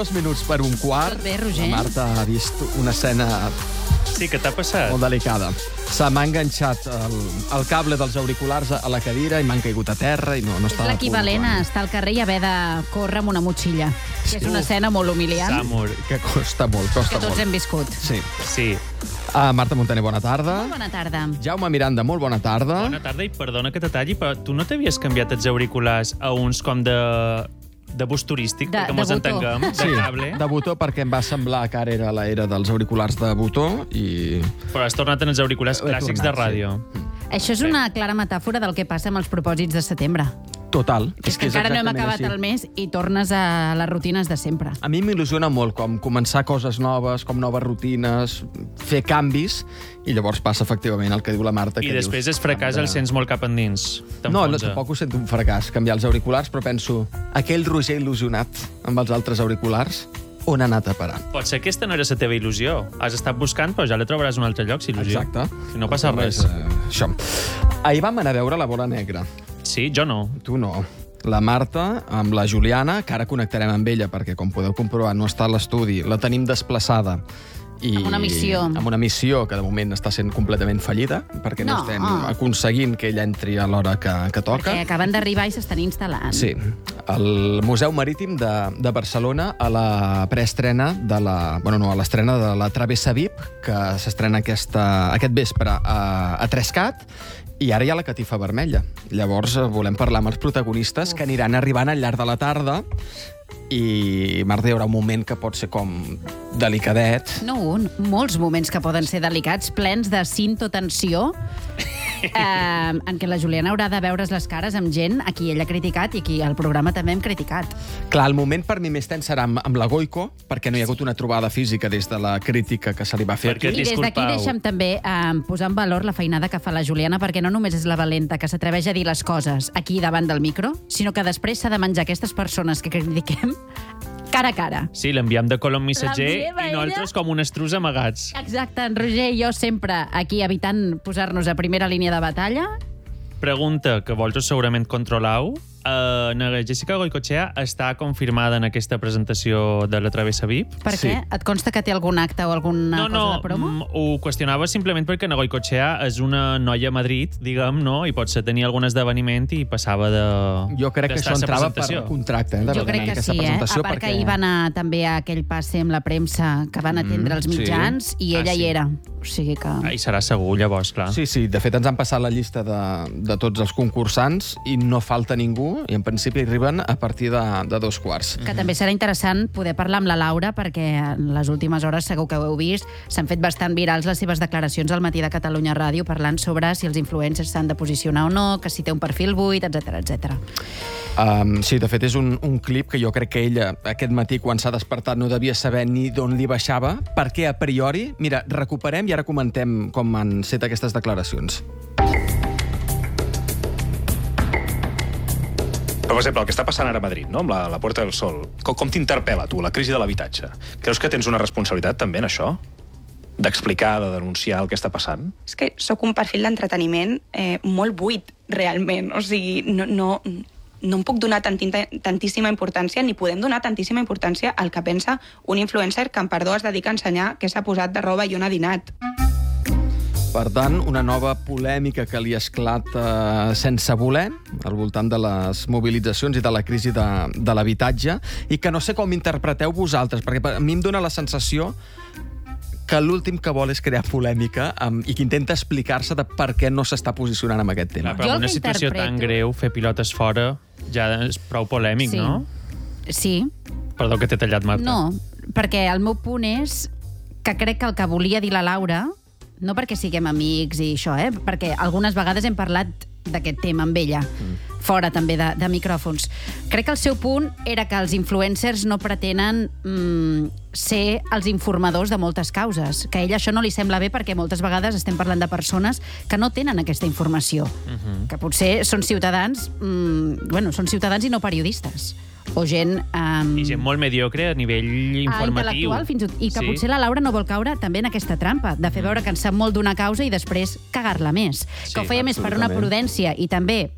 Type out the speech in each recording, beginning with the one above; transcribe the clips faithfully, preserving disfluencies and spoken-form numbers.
Dos minuts per un quart. Tot bé, Roger? La Marta ha vist una escena Sí, què t'ha passat? molt delicada. Se m'ha enganxat el, el cable dels auriculars a la cadira i m'han caigut a terra i no, no És estava a punt. l'equivalent a estar al carrer i haver de córrer amb una motxilla. Que és una escena molt humiliant Samur. Que costa molt, costa que tots molt. hem viscut. Sí. Sí. Uh, Marta Montaner, bona tarda. Molt bona tarda. Jaume Miranda, molt bona tarda. Bona tarda i perdona que te talli, però tu no t'havies canviat els auriculars a uns com de... de bus turístic, De- perquè de mos botó. entenguem, de Sí, cable. de botó, perquè em va semblar que ara era l'era dels auriculars de botó i... Però has tornat en els auriculars He clàssics tornat, de ràdio. sí. Això és una clara metàfora del que passa amb els propòsits de setembre. Total. És que encara no hem exactament acabat així. el mes i tornes a les rutines de sempre. A mi m'il·lusiona molt com començar coses noves, com noves rutines, fer canvis, i llavors passa efectivament el que diu la Marta. I que després dius, el fracàs hem el sents molt cap endins. No, no, T'enfonsa. tampoc ho sento un fracàs, canviar els auriculars, però penso, aquell Roger il·lusionat amb els altres auriculars, on ha anat a parar? Pot ser que aquesta no era la teva il·lusió. Has estat buscant, però ja la trobaràs un altre lloc, si il·lusió. Exacte. I no passa Només, res. eh, això. Ahir vam anar a veure La Bola Negra. Sí, jo no. Tu no. La Marta, amb la Juliana, que ara connectarem amb ella, perquè, com podeu comprovar, no està a l'estudi, la tenim desplaçada. I Amb una missió. Amb una missió que, de moment, està sent completament fallida, perquè no, No. estem aconseguint que ella entri a l'hora que, que toca. Perquè acaben d'arribar i s'estan instal·lant. Sí. El Museu Marítim de, de Barcelona, a la preestrena de la... Bueno, no, a l'estrena de la Travessa V I P, que s'estrena aquesta, aquest vespre a, a Trescat, i ara hi ha la catifa vermella. Llavors eh, volem parlar amb els protagonistes que aniran arribant al llarg de la tarda i, Marta, hi haurà un moment que pot ser com delicadet. No un, molts moments que poden ser delicats, plens de cintotensió, eh, en què la Juliana haurà de veure's les cares amb gent a qui ella ha criticat i a qui al programa també hem criticat. Clar, el moment per mi més tens serà amb, amb la Goico, perquè no hi ha hagut una trobada física des de la crítica que se li va fer Perquè aquí. I des d'aquí Disculpau. deixa'm també eh, posar en valor la feinada que fa la Juliana, perquè no només és la valenta que s'atreveix a dir les coses aquí davant del micro, sinó que després s'ha de menjar aquestes persones que critiquem cara a cara. Sí, l'enviem de colom missatger L'enviem a i ella. nosaltres com un estrus amagats. Exacte, en Roger i jo sempre aquí evitant posar-nos a primera línia de batalla. Pregunta que vosaltres segurament controleu. Uh, la Jessica Goicoechea està confirmada en aquesta presentació de la Travessa V I P? Per Sí. què? Et consta que té algun acte o alguna No, cosa no, de promo? mm, ho qüestionava simplement perquè na Goicoechea és una noia a Madrid, diguem, no? I potser tenia algun esdeveniment i passava de... Jo crec que d'estar això a sa entrava per presentació. contracte, eh, de Jo haver crec d'anar a que aquesta sí, eh? A presentació, part que perquè- ahir va anar també a aquell passe amb la premsa que van atendre els sí. mitjans i Ah, ella sí. hi era. O sigui que... Ah, i serà segur, llavors, clar. Sí, sí, de fet ens han passat la llista de, de tots els concursants i no falta ningú, i en principi arriben a partir de, de dos quarts. Que també serà interessant poder parlar amb la Laura, perquè en les últimes hores, segur que ho heu vist, s'han fet bastant virals les seves declaracions al Matí de Catalunya Ràdio parlant sobre si els influencers s'han de posicionar o no, que si té un perfil buit, etcètera, etcètera. Um, sí, de fet, és un, un clip que jo crec que ella, aquest matí, quan s'ha despertat, no devia saber ni d'on li baixava, perquè a priori... Mira, recuperem i ara comentem com han set aquestes declaracions. Per exemple, el que està passant ara a Madrid, no? amb la, la Puerta del Sol, com, com t'interpel·la, tu, la crisi de l'habitatge? Creus que tens una responsabilitat també en això? D'explicar, de denunciar el que està passant? És que sóc un perfil d'entreteniment eh, molt buit, realment. O sigui, no, no, no em puc donar tantinta, tantíssima importància, ni podem donar tantíssima importància al que pensa un influencer que, en perdó, es dedica a ensenyar què s'ha posat de roba i on ha dinat. Per tant, una nova polèmica que li esclata sense voler al voltant de les mobilitzacions i de la crisi de, de l'habitatge, i que no sé com interpreteu vosaltres, perquè a mi em dóna la sensació que l'últim que vol és crear polèmica um, i que intenta explicar-se de per què no s'està posicionant en aquest tema. Clar, però Jo el en una que situació tan interpreto- greu, fer pilotes fora ja és prou polèmic, Sí. no? Sí, Perdó que t'he tallat, Marta. no, perquè el meu punt és que crec que el que volia dir la Laura, no perquè siguem amics i això, eh? perquè algunes vegades hem parlat d'aquest tema amb ella, mm. fora també de, de micròfons. Crec que el seu punt era que els influencers no pretenen mm, ser els informadors de moltes causes, que a ella això no li sembla bé perquè moltes vegades estem parlant de persones que no tenen aquesta informació, Mhm. que potser són ciutadans, mm, bueno, són ciutadans i no periodistes, o gent... Um, I gent molt mediocre a nivell informatiu. intel·lectual, fins i tot, i que Sí. potser la Laura no vol caure també en aquesta trampa, de fer veure que en sap molt d'una causa i després cagar-la més. Sí, que ho feia més per una absolutament. prudència i també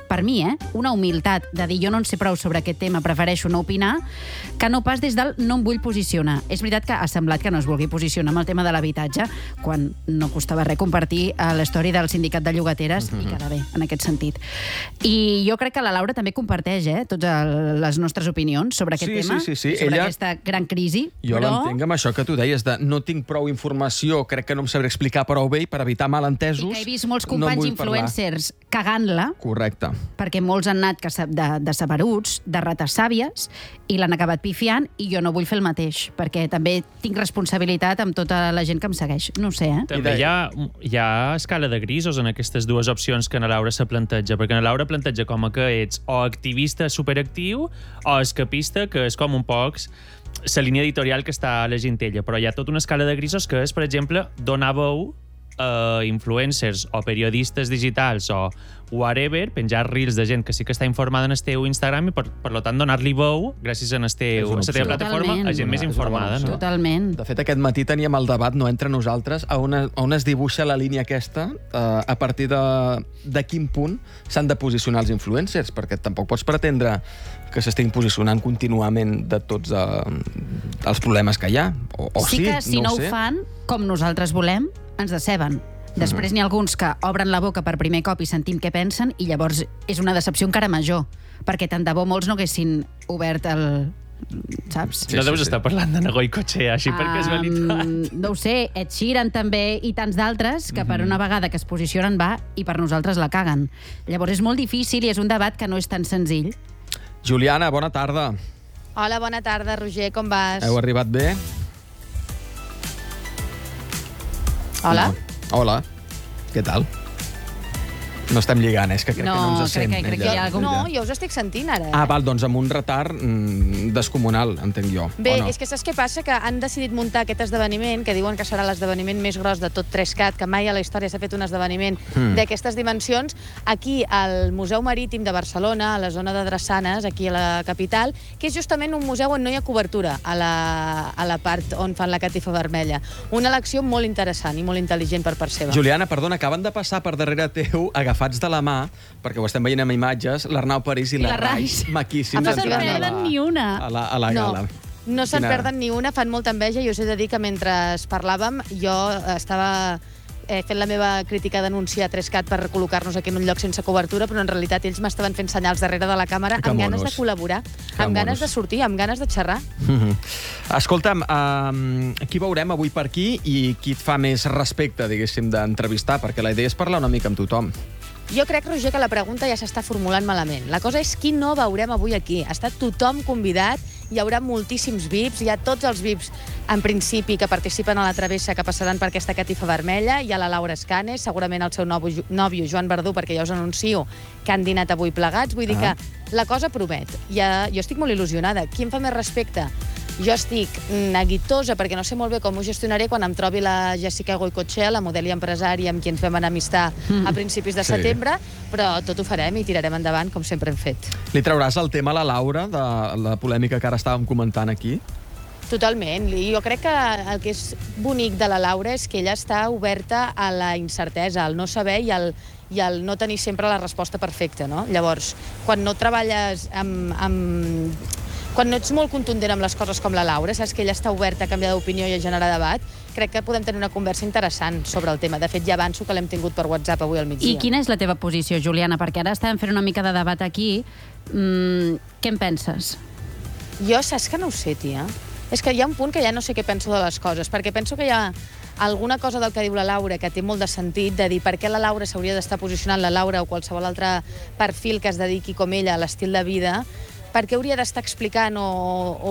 per mi, eh, una humilitat de dir jo no en sé prou sobre aquest tema, prefereixo no opinar, que no pas des del no em vull posicionar. És veritat que ha semblat que no es vulgui posicionar amb el tema de l'habitatge, quan no costava res compartir la història del sindicat de llogateres, mm-hmm. i queda bé, en aquest sentit. I jo crec que la Laura també comparteix eh, totes les nostres opinions sobre aquest sí, tema, sí, sí, sí. sobre Ella... aquesta gran crisi. Jo però... l'entenc amb això que tu deies, de no tinc prou informació, crec que no em sabré explicar prou bé i per evitar malentesos... I que he vist molts companys no influencers cagant-la, correcte, perquè molts han anat de, de saberuts, de rates sàvies, i l'han acabat pifiant, i jo no vull fer el mateix, perquè també tinc responsabilitat amb tota la gent que em segueix. No ho sé, eh? També hi ha, hi ha escala de grisos en aquestes dues opcions que na Laura se planteja, perquè na Laura planteja com a que ets o activista superactiu o escapista, que és com un poc la línia editorial que està elegint ella, però hi ha tota una escala de grisos que és, per exemple, donar veu a influencers o periodistes digitals o whatever, penjar reels de gent que sí que està informada en el teu Instagram i per, per tant donar-li veu gràcies a la teva plataforma a gent més informada. No? Totalment. De fet, aquest matí teníem el debat, no entre nosaltres, a on, a on es dibuixa la línia aquesta, eh, a partir de, de quin punt s'han de posicionar els influencers, perquè tampoc pots pretendre que s'estiguin posicionant contínuament de tots eh, els problemes que hi ha. O, o sí, sí que si no, no ho ho sé. fan, com nosaltres volem, ens deceben. Després n'hi ha alguns que obren la boca per primer cop i sentim què pensen, i llavors és una decepció encara major, perquè tant de bo molts no haguessin obert el... saps? Sí, no deus sí, estar sí. parlant de Goicoechea, així per casualitat. Um, no ho sé, Ed Sheeran també i tants d'altres que per una vegada que es posicionen va i per nosaltres la caguen. Llavors és molt difícil i és un debat que no és tan senzill. Juliana, bona tarda. Hola, bona tarda, Roger, com vas? Heu arribat bé? Hola? No. Hola, què tal? No estem lligant, és que crec no, que no ens sent. Crec, crec que hi ha algun... No, jo us estic sentint ara. Ah, val, doncs amb un retard mm, descomunal, entenc jo. Bé, no? És que saps què passa? Que han decidit muntar aquest esdeveniment, que diuen que serà l'esdeveniment més gros de tot Trescat, que mai a la història s'ha fet un esdeveniment mm. d'aquestes dimensions, aquí al Museu Marítim de Barcelona, a la zona de Drassanes, aquí a la capital, que és justament un museu on no hi ha cobertura a la, a la part on fan la catifa vermella. Una elecció molt interessant i molt intel·ligent per part seva. Juliana, perdona, acaben de passar per darrere teu, agafats de la mà, perquè ho estem veient amb imatges, l'Arnau París i, I la, la Rais, maquíssims. No se'n perden ni una. A la, a la gala. No. No se'n Quina... perden ni una, fan molta enveja, i us he de dir que mentre parlàvem jo estava eh, fent la meva crítica d'anunci a Trescat per col·locar-nos aquí en un lloc sense cobertura, però en realitat ells m'estaven fent senyals darrere de la càmera que amb monos. Ganes de col·laborar, que amb monos. Ganes de sortir, amb ganes de xerrar. Mm-hmm. Escolta'm, uh, qui veurem avui per aquí i qui et fa més respecte, diguéssim, d'entrevistar? Perquè la idea és parlar una mica amb tothom. Jo crec, Roger, que la pregunta ja s'està formulant malament. La cosa és qui no veurem avui aquí. Està tothom convidat, hi haurà moltíssims V I Ps, hi ha tots els V I Ps, en principi, que participen a la travessa, que passaran per aquesta catifa vermella. Hi ha la Laura Escanes, segurament el seu nòvio, nòvio Joan Verdú, perquè ja us anuncio que han dinat avui plegats. Vull dir ah. que la cosa promet. Ja, jo estic molt il·lusionada. Qui em fa més respecte? Jo estic neguitosa perquè no sé molt bé com ho gestionaré quan em trobi la Jessica Goicoechea, la model i empresari amb qui ens vam enemistar a principis de setembre, sí. però tot ho farem i tirarem endavant com sempre hem fet. Li trauràs el tema a la Laura, de la polèmica que ara estàvem comentant aquí? Totalment. I jo crec que el que és bonic de la Laura és que ella està oberta a la incertesa, al no saber i al, i al no tenir sempre la resposta perfecta, no? Llavors, quan no treballes amb... amb quan no ets molt contundent amb les coses com la Laura, saps que ella està oberta a canviar d'opinió i a generar debat, crec que podem tenir una conversa interessant sobre el tema. De fet, ja avanço que l'hem tingut per WhatsApp avui al migdia. I quina és la teva posició, Juliana? Perquè ara estàvem fent una mica de debat aquí. Mm, què en penses? Jo saps que no ho sé, tia. És que hi ha un punt que ja no sé què penso de les coses, perquè penso que hi ha alguna cosa del que diu la Laura que té molt de sentit, de dir per què la Laura s'hauria d'estar posicionant, la Laura o qualsevol altre perfil que es dediqui com ella a l'estil de vida, per què hauria d'estar explicant o, o,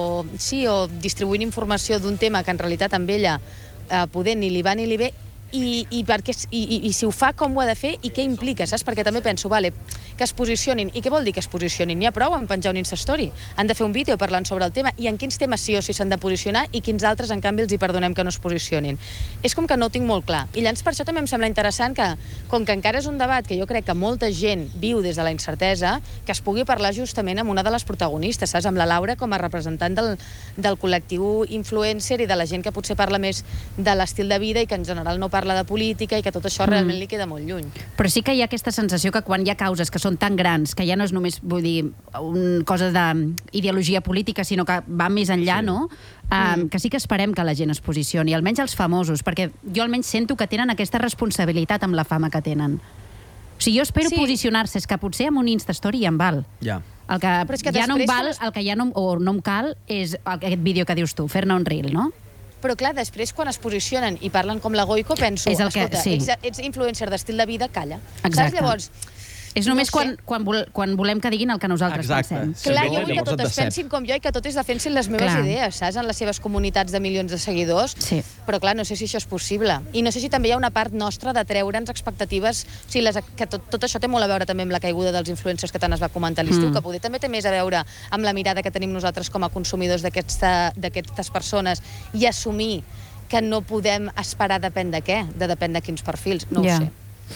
sí, o distribuint informació d'un tema que en realitat amb ella eh, poder ni li va ni li ve, i, i, perquè, i, i, i si ho fa, com ho ha de fer i què implica, saps? Perquè també penso, vale, que es posicionin. I què vol dir que es posicionin? N'hi ha prou en penjar un Instastory. Han de fer un vídeo parlant sobre el tema i en quins temes sí o sí s'han de posicionar i quins altres, en canvi, els hi perdonem que no es posicionin. És com que no ho tinc molt clar. I llavors per això també em sembla interessant que, com que encara és un debat que jo crec que molta gent viu des de la incertesa, que es pugui parlar justament amb una de les protagonistes, saps? Amb la Laura com a representant del, del col·lectiu influencer i de la gent que potser parla més de l'estil de vida i que en general no parla de política i que tot això realment li queda molt lluny. Però sí que hi ha aquesta sensació que quan hi ha causes que són tan grans, que ja no és només, vull dir, una cosa d'ideologia política, sinó que va més enllà, sí. no? Um, mm. Que sí que esperem que la gent es posicioni, almenys els famosos, perquè jo almenys sento que tenen aquesta responsabilitat amb la fama que tenen. O sigui, jo espero sí. posicionar-se, és que potser amb un Instastory ja em val. Ja. El que, Però és que ja no em val, després... el que ja no, o no em cal, és aquest vídeo que dius tu, fer-ne un reel, no? Però clar, després quan es posicionen i parlen com la Goico, penso, És el que- escolta, sí. ets, ets influencer d'estil de vida, calla. Exacte. Saps? Llavors, És no només sé. quan, quan, vol, quan volem que diguin el que nosaltres Exacte. pensem. Sí, clar, sí, jo vull que llavors et totes decep. pensin com jo i que totes defensin les meves Clar. idees, saps? En les seves comunitats de milions de seguidors. Sí. Però clar, no sé si això és possible. I no sé si també hi ha una part nostra de treure'ns expectatives... O sigui, les, que tot, tot això té molt a veure també amb la caiguda dels influencers que tant es va comentar a l'estiu, Mm. que poder també té més a veure amb la mirada que tenim nosaltres com a consumidors d'aquesta- d'aquestes persones i assumir que no podem esperar depèn de què, de depèn de quins perfils, no Ja. ho sé.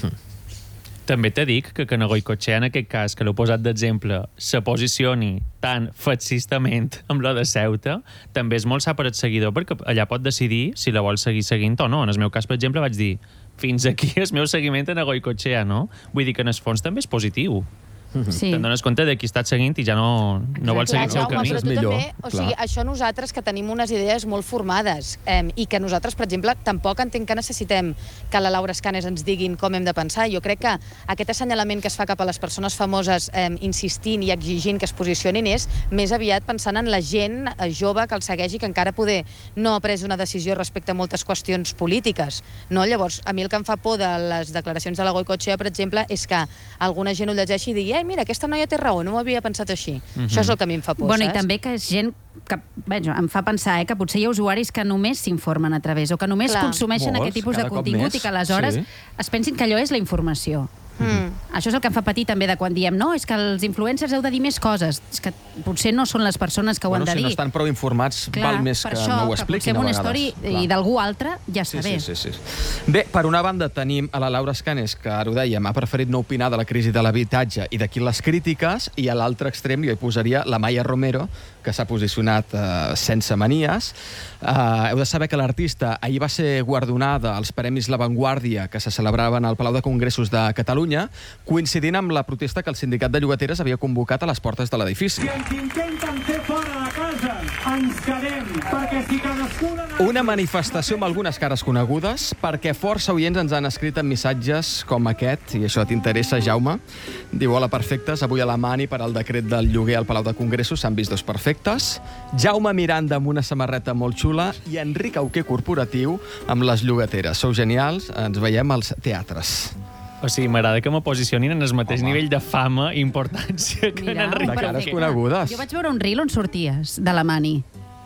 També te dic que que na Goicoechea, en aquest cas, que l'heu posat d'exemple, se posicioni tan faxistament amb la de Ceuta, també és molt sa per el seguidor, perquè allà pot decidir si la vol seguir seguint o no. En el meu cas, per exemple, vaig dir fins aquí el meu seguiment a na Goicoechea, no? Vull dir que en el fons també és positiu. Sí. Te'n dones compte de qui està seguint i ja no, no vol seguir el seu Jaume, camí. però tu millor, també, o sigui, clar. això nosaltres que tenim unes idees molt formades eh, i que nosaltres, per exemple, tampoc entenc que necessitem que la Laura Escanes ens diguin com hem de pensar. Jo crec que aquest assenyalament que es fa cap a les persones famoses eh, insistint i exigint que es posicionin és més aviat pensant en la gent eh, jove que el segueix i que encara poder no ha pres una decisió respecte a moltes qüestions polítiques. No? Llavors, a mi el que em fa por de les declaracions de la Goicoechea, per exemple, és que alguna gent ho llegeixi i digui ei, mira, aquesta noia té raó, no m'ho havia pensat així. Mm-hmm. Això és el que a mi em fa por, Bueno, saps? i també que és gent que, bé, em fa pensar eh, que potser hi ha usuaris que només s'informen a través o que només Clar. consumeixen Molts, aquest tipus de cada cop contingut més, i que aleshores sí. es pensin que allò és la informació. Mm. Això és el que em fa patir també de quan diem no, és que els influencers heu de dir més coses. És que potser no són les persones que ho Bueno, han de si dir. no estan prou informats, Clar, val més per que això, no ho que expliquin potser a una vegades. història Clar. i d'algú altre ja Sí, està sí, bé. sí, sí. Bé, per una banda tenim a la Laura Escanes, que ara ho dèiem, ha preferit no opinar de la crisi de l'habitatge i d'aquí les crítiques, i a l'altre extrem jo hi posaria la Maya Romero, que s'ha posicionat eh, sense manies. Eh, heu de saber que l'artista ahir va ser guardonada als Premis La Vanguardia, que se celebraven al Palau de Congressos de Catalunya, coincidint amb la protesta que el sindicat de llogateres havia convocat a les portes de l'edifici. Si ens intenten fer fora de casa, ens quedem, perquè si cadascuna... Una manifestació amb algunes cares conegudes, perquè força oients ens han escrit en missatges com aquest, i això t'interessa, Jaume. Diu, hola, perfectes, avui a la mani per al decret del lloguer al Palau de Congressos s'han vist dos perfectes. Jaume Miranda amb una samarreta molt xula i Enric Auquer corporatiu amb les llogateres. Sou genials, ens veiem als teatres. O sigui, m'agrada que me posicionin en el mateix Home. nivell de fama i importància que Mira, en Enric de cares Auquer. conegudes. Jo vaig veure un reel on sorties de la mani.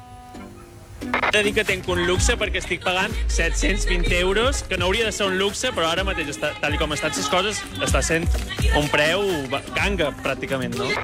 He de dir que tenc un luxe perquè estic pagant set-cents vint euros, que no hauria de ser un luxe, però ara mateix, està, tal com estan les coses, està sent un preu ganga, pràcticament, no?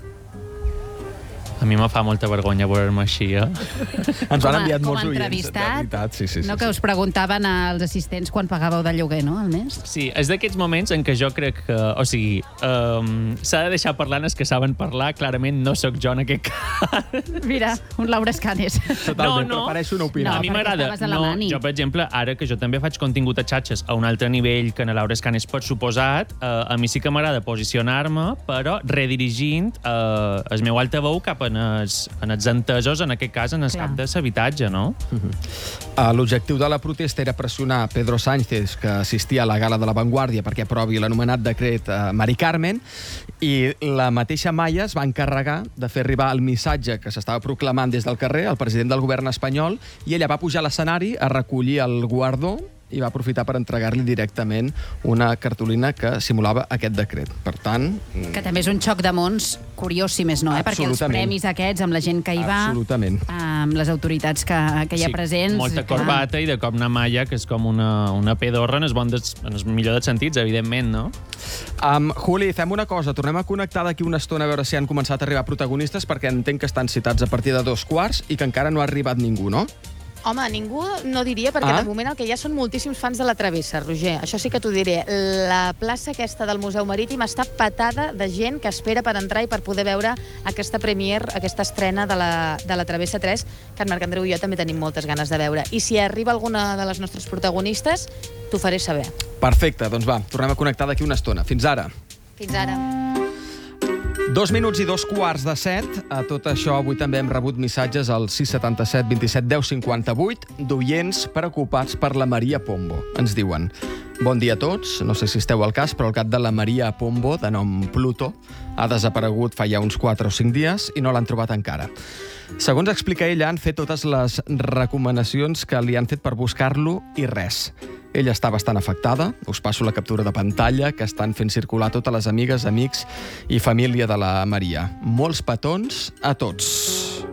A mi me fa molta vergonya veure-me així, eh? Ens Com van a- enviat com a molts oients, de entrevistat, veritat. Sí, sí, sí, no que sí. us preguntaven als assistents quan pagàveu de lloguer, no, al mes? Sí, és d'aquests moments en què jo crec que, o sigui, um, s'ha de deixar parlar els que saben parlar, clarament no sóc jo en aquest cas. Mira, un Laura Escanes. Totalment, prefereixo no opinar. a mi perquè m'agrada. estaves a la No, mani. jo, per exemple, ara que jo també faig contingut a xarxes a un altre nivell que en Laura Escanes, per suposat, eh, a mi sí que m'agrada posicionar-me, però redirigint eh, el meu altaveu cap en els, en els entesos, en aquest cas, en el Clar. cap de l'habitatge, no? Uh, L'objectiu de la protesta era pressionar Pedro Sánchez, que assistia a la gala de La Vanguardia, perquè aprovi l'anomenat decret uh, Mari Carmen, i la mateixa Maya es va encarregar de fer arribar el missatge que s'estava proclamant des del carrer al president del govern espanyol, i ella va pujar a l'escenari a recollir el guardó i va aprofitar per entregar-li directament una cartolina que simulava aquest decret. Per tant... Que també és un xoc de mons curiós, si més no, eh? Perquè els Absolutament. premis aquests, amb la gent que hi va, Absolutament. amb les autoritats que, que hi ha presents... molta clar. corbata i de cop una malla, que és com una, una pedorra en el, bon des, en el millor dels sentits, evidentment, no? Um, Juli, fem una cosa. Tornem a connectar d'aquí una estona a veure si han començat a arribar protagonistes, perquè entenc que estan citats a partir de dos quarts i que encara no ha arribat ningú, no? Home, ningú no diria, perquè Ah. de moment el que hi ha són moltíssims fans de la Travessa, Roger. Això sí que t'ho diré. La plaça aquesta del Museu Marítim està patada de gent que espera per entrar i per poder veure aquesta premiere, aquesta estrena de la, de la Travessa tres, que en Marc Andreu i jo també tenim moltes ganes de veure. I si arriba alguna de les nostres protagonistes, t'ho faré saber. Perfecte, doncs va, tornem a connectar d'aquí una estona. Fins ara. Fins ara. Dos minuts i dos quarts de set. A tot això, avui també hem rebut missatges al sis setanta set vint set deu cinquanta-vuit d'oients preocupats per la Maria Pombo. Ens diuen: bon dia a tots, no sé si esteu al cas, però el gat de la Maria Pombo, de nom Pluto, ha desaparegut fa ja uns quatre o cinc dies i no l'han trobat encara. Segons explica ella, han fet totes les recomanacions que li han fet per buscar-lo i res. Ella està bastant afectada. Us passo la captura de pantalla que estan fent circular totes les amigues, amics i família de la Maria. Molts petons a tots.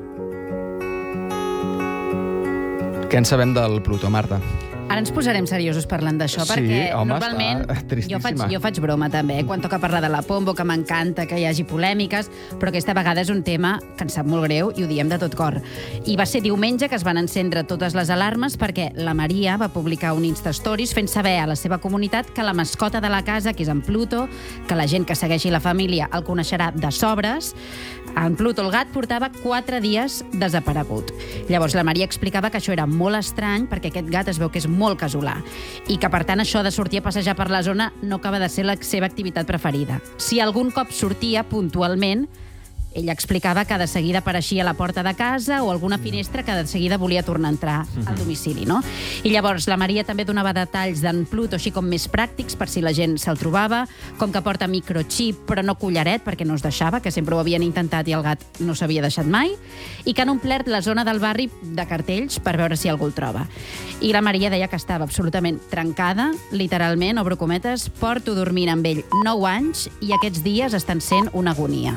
Què en sabem del Pluto, Marta? Ara ens posarem seriosos parlant d'això, Sí, perquè home, normalment està tristíssima. jo faig, jo faig broma també, eh? Quan toca parlar de la Pombo, que m'encanta que hi hagi polèmiques, però aquesta vegada és un tema que ens sap molt greu i ho diem de tot cor. I va ser diumenge que es van encendre totes les alarmes perquè la Maria va publicar un Instastories fent saber a la seva comunitat que la mascota de la casa, que és en Pluto, que la gent que segueixi la família el coneixerà de sobres, en Pluto, el gat, portava quatre dies desaparegut. Llavors la Maria explicava que això era molt estrany perquè aquest gat es veu que és molt casolà i que, per tant, això de sortir a passejar per la zona no acaba de ser la seva activitat preferida. Si algun cop sortia puntualment, ella explicava que de seguida apareixia a la porta de casa o alguna finestra que de seguida volia tornar a entrar al domicili, no? I llavors la Maria també donava detalls d'en Pluto, així com més pràctics per si la gent se'l trobava, com que porta microxip però no collaret perquè no es deixava, que sempre ho havien intentat i el gat no s'havia deixat mai, i que han omplert la zona del barri de cartells per veure si algú el troba. I la Maria deia que estava absolutament trencada, literalment, obro cometes, porto dormint amb ell nou anys i aquests dies estan sent una agonia.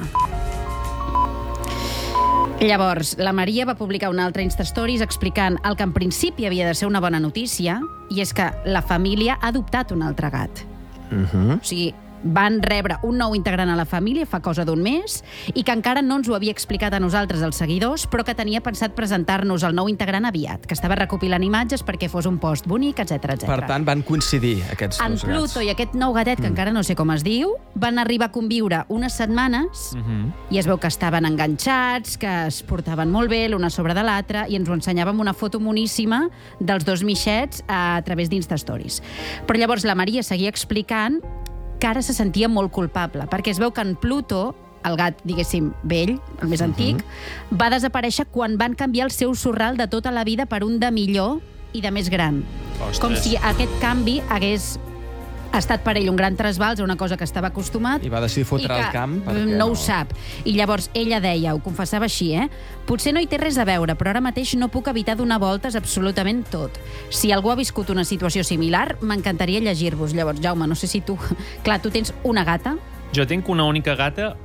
Llavors, la Maria va publicar una altra Instastories explicant el que en principi havia de ser una bona notícia, i és que la família ha adoptat un altre gat. Uh-huh. O sigui, van rebre un nou integrant a la família fa cosa d'un mes i que encara no ens ho havia explicat a nosaltres, els seguidors, però que tenia pensat presentar-nos el nou integrant aviat, que estava recopilant imatges perquè fos un post bonic, etcètera, etcètera. Per tant, van coincidir aquests En dos gats. Pluto i aquest nou gatet, que mm. encara no sé com es diu, van arribar a conviure unes setmanes Mhm. i es veu que estaven enganxats, que es portaven molt bé l'una sobre de l'altra, i ens ho ensenyàvem una foto moníssima dels dos mixets a través d'Instastories. Però llavors la Maria seguia explicant que ara se sentia molt culpable, perquè es veu que en Pluto, el gat, diguéssim, vell, el més antic, uh-huh. va desaparèixer quan van canviar el seu sorral de tota la vida per un de millor i de més gran. Ostres. Com si aquest canvi hagués estat per ell un gran trasbals a una cosa que estava acostumat I va decidir fotre i que al camp perquè no no- ho sap. I llavors ella deia, ho confessava així, eh? Potser no hi té res a veure, però ara mateix no puc evitar donar voltes absolutament tot. Si algú ha viscut una situació similar, m'encantaria llegir-vos. Llavors, Jaume, no sé si tu... Clar, tu tens una gata. Jo tinc una única gata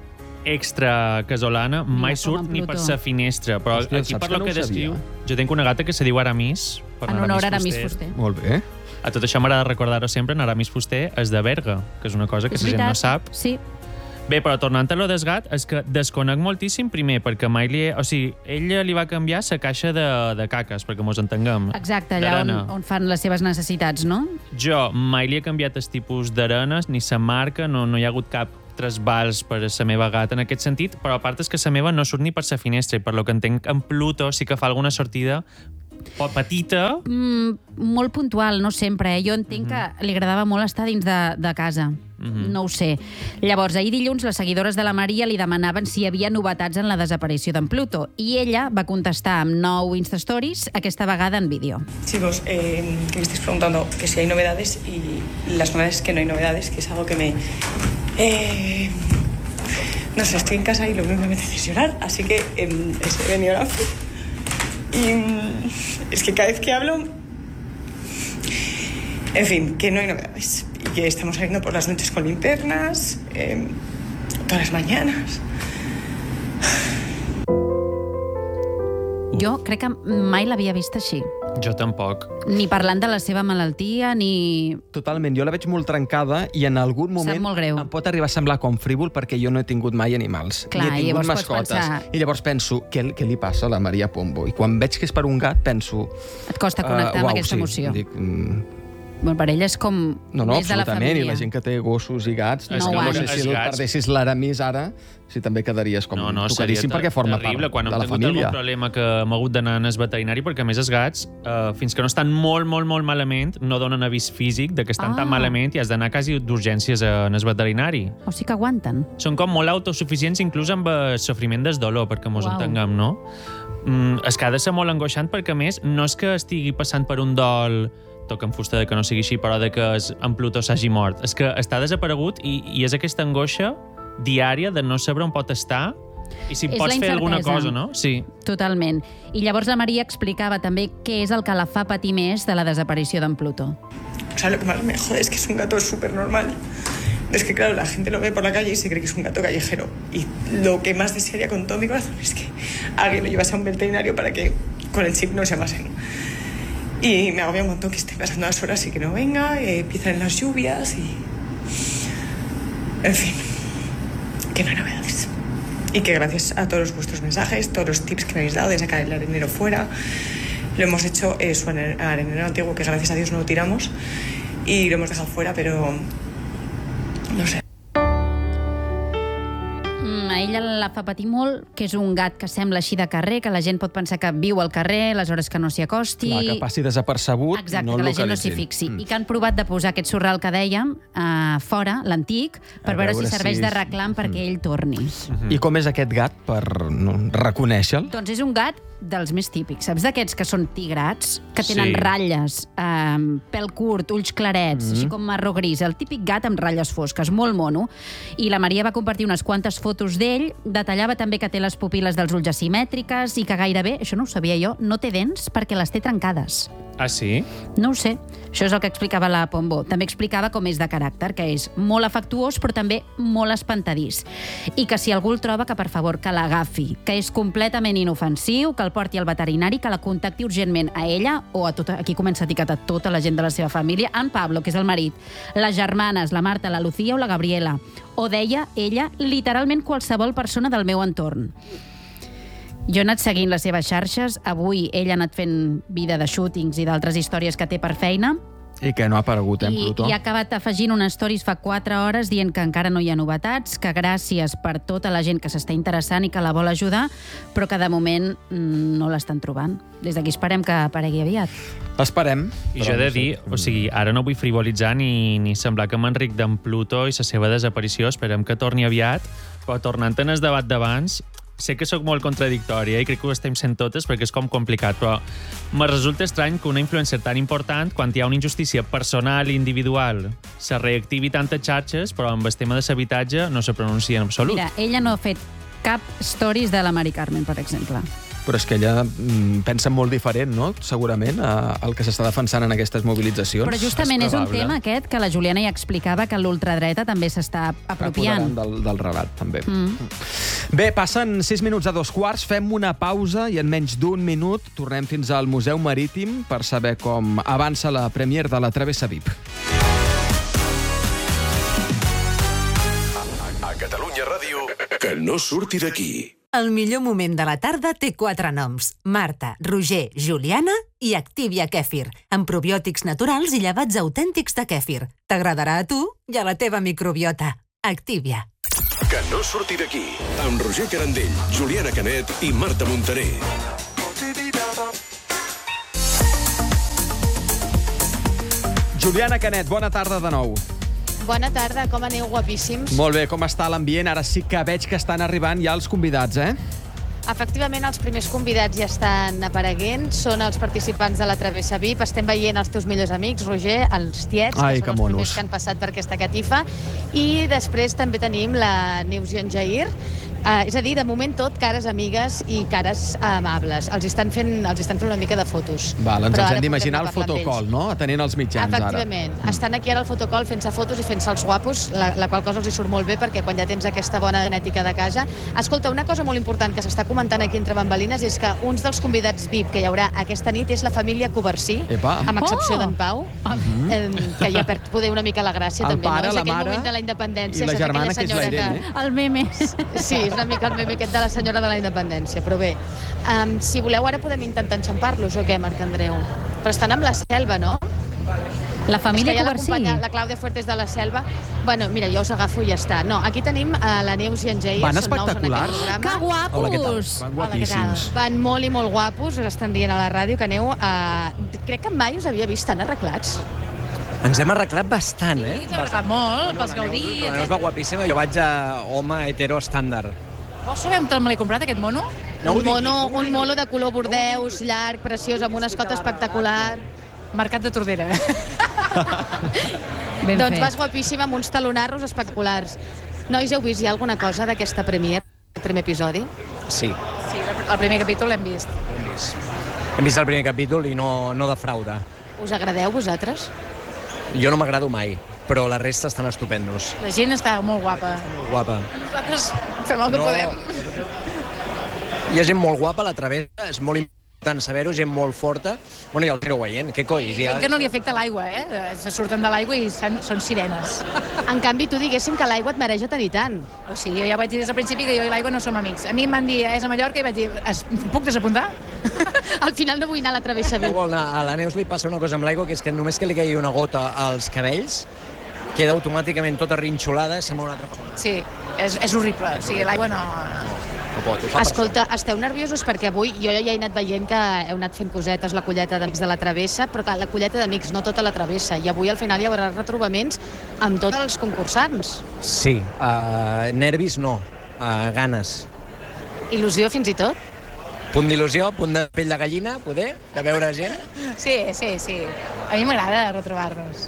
extra casolana, mai com surt en ni Pluto. per sa finestra, però Hòstia, aquí saps per que lo no que ho sabia? descriu... Jo tinc una gata que se diu Aramis, per En honor a Aramis Fuster. Molt bé. A tot això m'agrada recordar-ho sempre, en Aramis Fuster és de Berga, que és una cosa que És la gent veritat. no sap. Sí. Bé, però tornant a lo del gat, és que desconec moltíssim primer, perquè mai li... He... O sigui, ella li va canviar la caixa de, de caques, perquè mos entenguem. Exacte, allà on, D'arena. on fan les seves necessitats, no? Jo mai li he canviat el tipus d'arenes, ni la marca, no, no hi ha hagut cap trasbals per a la meva gata en aquest sentit, però a part és que la meva no surt ni per la finestra, i per lo que entenc en Pluto sí que fa alguna sortida pot petita. Mm, molt puntual, no sempre. Eh? Jo entenc mm-hmm. que li agradava molt estar dins de, de casa. Mm-hmm. No ho sé. Llavors, ahir dilluns, les seguidores de la Maria li demanaven si hi havia novetats en la desaparició d'en Pluto, i ella va contestar amb nou Instastories, aquesta vegada en vídeo. Chicos, eh, que me estáis preguntando que si hay novedades, y las novedades es que no hay novedades, que es algo que me... Eh, no sé, estoy en casa y lo único que me hace es llorar, así que eh, he venido a... Y mm, es que cada vez que hablo... En fin, que no hay novedades. Y que estamos saliendo por las noches con linternas, eh, todas las mañanas. Jo crec que mai l'havia vist així. Jo tampoc. Ni parlant de la seva malaltia, ni... Totalment, jo la veig molt trencada i en algun moment molt greu. em pot arribar a semblar com frívol perquè jo no he tingut mai animals. Clar, ni he i tingut llavors pots mascotes. pensar- I llavors penso, què, què li passa a la Maria Pombo? I quan veig que és per un gat, penso... Et costa connectar uh, amb uau, aquesta sí, emoció. Dic, mm, Bueno, per ella és com No, no, més de la absolutament, i família. la gent que té gossos i gats, És no, que no els- sé si els el gats- perdessis l'Aramis ara, si també quedaries com No, no, tocadíssim seria perquè forma terrible part quan de hem la tingut família. algun problema que hem hagut d'anar al veterinari, perquè a més els gats, eh, fins que no estan molt, molt, molt malament, no donen avís físic de que estan Ah. tan malament i has d'anar quasi d'urgències en el veterinari. O sigui que aguanten. Són com molt autosuficients, inclús amb el sofriment del dolor, perquè mos Uau. entenguem, no? Mm, és que ha de ser molt angoixant perquè, a més, no és que estigui passant per un dol toca en fusta de que no sigui així, però de que es, en Plutó s'hagi mort. És que està desaparegut i, i és aquesta angoixa diària de no saber on pot estar i si És pots la fer alguna incertesa. cosa, no? Sí. Totalment. I llavors la Maria explicava també què és el que la fa patir més de la desaparició d'en Plutó. O sea, lo que más me jode es que es un gato súper normal. Es que, claro, la gente lo ve por la calle y se cree que es un gato callejero. Y lo que más desearía con todo mi corazón es que alguien lo llevase a un veterinario para que con el chip no se amasen. Y me agobia un montón que esté pasando las horas y que no venga, eh, empiezan las lluvias y... En fin, que no hay novedades. Y que gracias a todos vuestros mensajes, todos los tips que me habéis dado de sacar el arenero fuera, lo hemos hecho, eh, su arenero antiguo, que gracias a Dios no lo tiramos, y lo hemos dejado fuera, pero... no sé. Mm, a ella la fa patir molt, que és un gat que sembla així de carrer, que la gent pot pensar que viu al carrer, aleshores que no s'hi acosti... Clar, que passi desapercebut, Exacte, no que el la gent no s'hi localitzin. fixi. Mm. I que han provat de posar aquest sorral que dèiem a fora, l'antic, per A veure, veure si serveix si- de reclam perquè ell torni. I com és aquest gat, per no, reconèixer-lo? Doncs és un gat dels més típics. Saps d'aquests que són tigrats, que tenen Sí. ratlles, eh, pèl curt, ulls clarets, Mm-hmm. així com marró gris, el típic gat amb ratlles fosques, molt mono. I la Maria va compartir unes quantes fotos d'ell, detallava també que té les pupil·les dels ulls asimètriques i que gairebé, això no ho sabia jo, no té dents perquè les té trencades. Ah, sí? No ho sé. Això és el que explicava la Pombo. També explicava com és de caràcter, que és molt afectuós, però també molt espantadís. I que si algú el troba, que per favor, que l'agafi, que és completament inofensiu, que el porti al veterinari, que la contacti urgentment a ella o a tota, aquí comença a etiquetar tota la gent de la seva família, en Pablo, que és el marit, les germanes, la Marta, la Lucía o la Gabriela. O deia ella, literalment qualsevol persona del meu entorn. Jo he anat seguint les seves xarxes. Avui ella ha anat fent vida de shootings i d'altres històries que té per feina. I que no ha aparegut, eh, en I, Plutó. I ha acabat afegint unes stories fa quatre hores dient que encara no hi ha novetats, que gràcies per tota la gent que s'està interessant i que la vol ajudar, però que de moment mm, no l'estan trobant. Des d'aquí esperem que aparegui aviat. Esperem. I però jo he de no sé. dir, o sigui, ara no vull frivolitzar ni, ni semblar que m'enric d'en Plutó i la seva desaparició, esperem que torni aviat, però tornant en el debat d'abans, sé que sóc molt contradictòria i crec que ho estem sent totes perquè és com complicat, però me resulta estrany que una influencer tan important, quan hi ha una injustícia personal i individual, se reactivi tantes xarxes, però amb el tema de l'habitatge no se pronuncia en absolut. Mira, ella no ha fet cap stories de la Mari Carmen, per exemple. Però és que ella mm, pensa molt diferent, no?, segurament, a, al que s'està defensant en aquestes mobilitzacions. Però justament és, És un probable. tema aquest que la Juliana ja explicava, que l'ultradreta també s'està apropiant. Apoderaran del, del relat, també. Mm. Bé, passen sis minuts a dos quarts, fem una pausa i en menys d'un minut tornem fins al Museu Marítim per saber com avança la premier de la Travessa V I P. A Catalunya Ràdio, que no surti d'aquí. El millor moment de la tarda té quatre noms. Marta, Roger, Juliana i Activia Kèfir, amb probiòtics naturals i llevats autèntics de kèfir. T'agradarà a tu i a la teva microbiota. Activia. Que no surti d'aquí. Amb Roger Carandell, Juliana Canet i Marta Montaner. Juliana Canet, bona tarda de nou. Bona tarda, com aneu, guapíssims? Molt bé, com està l'ambient? Ara sí que veig que estan arribant ja els convidats, eh? Efectivament, els primers convidats ja estan apareguent, són els participants de la Travessa V I P. Estem veient els teus millors amics, Roger, els tiets, Ai, que que són els monos. primers que han passat per aquesta catifa. I després també tenim la Neus i en Jair. Uh, és a dir, de moment tot cares amigues i cares amables. Els estan fent, els estan fent una mica de fotos. Val, ens Però els ara hem d'imaginar el podrem parlar amb fotocall, ells. no?, atenent els mitjans Efectivament. ara. Estan aquí ara al fotocall fent-se fotos i fent-se els guapos, la, la qual cosa els hi surt molt bé perquè quan ja tens aquesta bona genètica de casa... Escolta, una cosa molt important que s'està comentant aquí entre bambalines és que uns dels convidats V I P que hi haurà aquesta nit és la família Covarsí, Epa. amb excepció Oh! d'en Pau, eh, que ja perd poder una mica la gràcia El també. pare, no? És la aquell mare moment de la independència. i la saps? germana, Aquella que és la senyora Irene. El meme. Sí, és una mica el meme aquest de la senyora de la independència, però bé. Um, si voleu, ara podem intentar enxampar-los, o què, Marc Andreu? Però estan amb la selva, no? La família És que ja Covarsí. l'acompanya la Clàudia Fuertes de la Selva. Bueno, mira, jo us agafo i ja està. No, aquí tenim uh, la Neus i en Jair. Van són nous en aquest espectacolars. programa. Que guapos! Hola, què tal? Van Hola, què tal? guapíssims. Van molt i molt guapos, us estan dient a la ràdio que aneu a... Crec que mai us havia vist tan arreglats. Ens hem arreglat bastant, eh? S'ha arreglat molt, pels Gaudí. La Neus va guapíssima, jo vaig a home hetero estàndard. Vols saber on te'l me l'he comprat, aquest mono? No ho un, dic. mono, un mono de color bordeus, llarg, preciós, amb un escot espectacular. Mercat de Tordera. Ben Doncs fet. vas guapíssima amb uns talonarros espectaculars. Nois, heu vist ja alguna cosa d'aquesta premier, el primer episodi? Sí, Sí, el primer capítol l'hem vist. hem vist. Hem vist el primer capítol i no, no defrauda. Us agradeu, vosaltres? Jo no m'agrado mai, però la resta estan estupendos. La gent està molt guapa. Guapa. Nosaltres fem el que No. podem. Hi ha gent molt guapa, la travessa, és molt important saber-ho, gent molt forta. Bueno, ja el aneu veient, què coi? Ja... Que no li afecta l'aigua, eh? Se surten de l'aigua i són, són sirenes. En canvi, tu diguéssim que l'aigua et mareja tant i tant. O sigui, jo ja vaig dir des del principi que jo i l'aigua no som amics. A mi em van dir, és a Mallorca, i vaig dir, es, puc desapuntar? Al final no vull anar a la travessa No bé. vol anar. A la Neus li passa una cosa amb l'aigua, que és que només que li caigui una gota als cabells, queda automàticament tota rinxolada, sembla una altra persona. Sí, és, és horrible. O sigui, l'aigua no... No pot, ho fa per Escolta, esteu nerviosos perquè avui jo ja he anat veient que heu anat fent cosetes, la colleta d'amics de la travessa, però clar, la colleta d'amics, no tota la travessa. I avui al final hi haurà retrobaments amb tots els concursants. Sí, uh, nervis no, uh, ganes. Il·lusió fins i tot? Punt d'il·lusió, punt de pell de gallina, poder, de veure gent. Sí, sí, sí. A mi m'agrada retrobar-nos.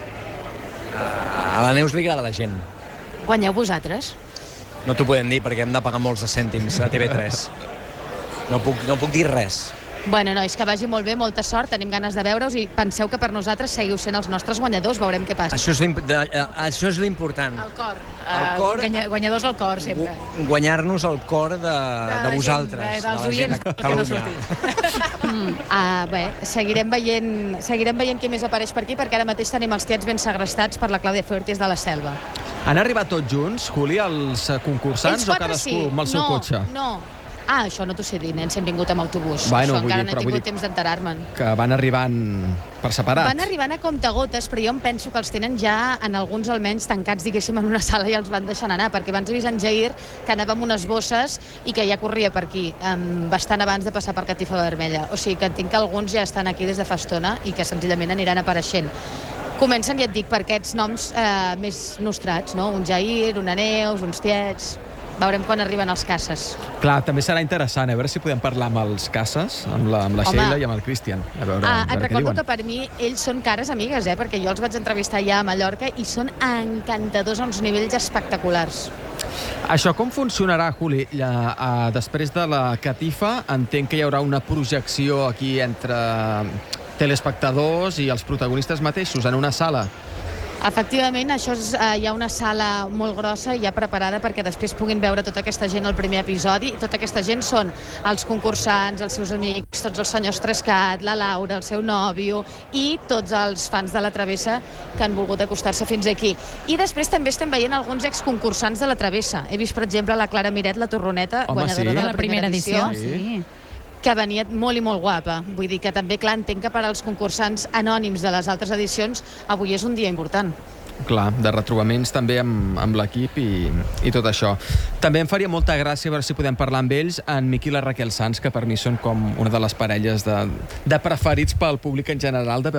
Uh, a la Neus li agrada la gent. Guanyeu vosaltres? No t'ho podem dir perquè hem de pagar molts de cèntims a T V tres. No puc, no puc dir res. Bueno, nois, que vagi molt bé, molta sort, tenim ganes de veure-us i penseu que per nosaltres seguiu sent els nostres guanyadors, veurem què passa. Això és l'imp- de- eh, això és l'important. El cor. El Eh, cor- guanya- Guanyadors al cor, sempre. Gu- Guanyar-nos el cor de, de la gent, vosaltres, de- de dels la gent oients, de que no Catalunya. Mm, ah, bé, seguirem veient, seguirem veient qui més apareix per aquí, perquè ara mateix tenim els tiets ben segrestats per la Clàudia Fuertes de la Selva. Han arribat tots junts, Juli, els eh, concursants, Ells o quatre cadascú sí. amb el seu no, cotxe? No, Ah, això no t'ho sé dir, nens, hem vingut amb autobús. Bueno, això vull encara dir, no però he vull tingut dir- temps d'enterar-me'n. Que van arribant per separat. Van arribant a comptagotes, però jo em penso que els tenen ja, en alguns almenys, tancats, diguéssim, en una sala i els van deixant anar, perquè abans he vist en Jair que anava amb unes bosses i que ja corria per aquí, um, bastant abans de passar per Catifa Vermella. O sigui que entenc que alguns ja estan aquí des de fa estona i que senzillament aniran apareixent. Comencen, ja et dic, per aquests noms eh, més nostrats, no? Un Jair, una Neus, uns tiets... Veurem quan arriben els caces. Clar, també serà interessant, a veure si podem parlar amb els caces, amb la, amb la Home. Sheila i amb el Cristian. A veure, Ah, a et veure què recordo diuen. que per mi ells són cares amigues, eh? Perquè jo els vaig entrevistar ja a Mallorca i són encantadors a uns nivells espectaculars. Això com funcionarà, Juli? Ja, uh, després de la catifa, entenc que hi haurà una projecció aquí entre telespectadors i els protagonistes mateixos en una sala. Efectivament, això és, eh, hi ha una sala molt grossa ja preparada perquè després puguin veure tota aquesta gent al primer episodi. I tota aquesta gent són els concursants, els seus amics, tots els senyors Trescat, la Laura, el seu nòvio i tots els fans de la Travessa que han volgut acostar-se fins aquí. I després també estem veient alguns exconcursants de la Travessa. He vist, per exemple, la Clara Miret, la torroneta, Home, guanyadora sí. de la, la primera edició. Sí. Sí. que venia molt i molt guapa. Vull dir que també, clar, entenc que per als concursants anònims de les altres edicions avui és un dia important. Clar, de retrobaments també amb, amb l'equip i, i tot això. També em faria molta gràcia veure si podem parlar amb ells, en Miqui i la Raquel Sanz, que per mi són com una de les parelles de, de preferits pel públic en general, de